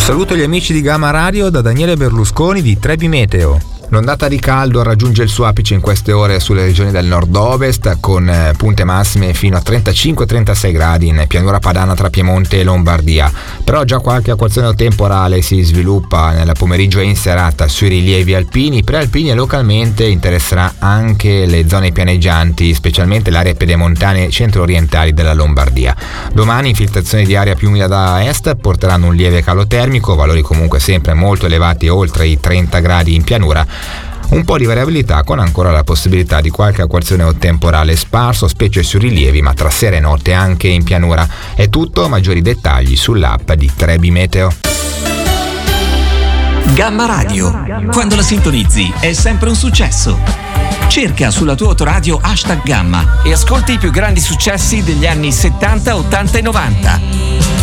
saluto gli amici di Gamma Radio da Daniele Berlusconi di Trebi Meteo. L'ondata di caldo raggiunge il suo apice in queste ore sulle regioni del nord-ovest, con punte massime fino a 35-36 gradi in pianura padana tra Piemonte e Lombardia. Però già qualche acquazzone temporale si sviluppa nel pomeriggio e in serata sui rilievi alpini, prealpini e localmente interesserà anche le zone pianeggianti, specialmente le aree pedemontane centro-orientali della Lombardia. Domani infiltrazioni di aria più umida da est porteranno un lieve calo termico, valori comunque sempre molto elevati oltre i 30 gradi in pianura. Un po' di variabilità con ancora la possibilità di qualche acquazzone o temporale sparso, specie sui rilievi, ma tra sera e notte anche in pianura. È tutto, maggiori dettagli sull'app di Trebi Meteo. Gamma Radio, quando la sintonizzi è sempre un successo. Cerca sulla tua autoradio #Gamma e ascolti i più grandi successi degli anni 70, 80 e 90.